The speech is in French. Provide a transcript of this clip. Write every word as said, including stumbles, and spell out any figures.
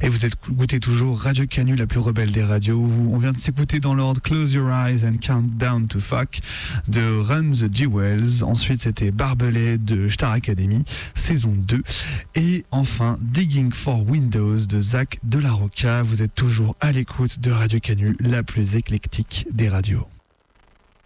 Et vous êtes goûté toujours Radio Canu, la plus rebelle des radios. Où on vient de s'écouter dans l'ordre Close Your Eyes and Count Down to Fuck de Run the Jewels. Ensuite, c'était Barbelé de Star Academy, saison deux. Et enfin, Digging for Windows de Zach de la Rocca. Vous êtes toujours à l'écoute de Radio Canu, la plus éclectique des radios.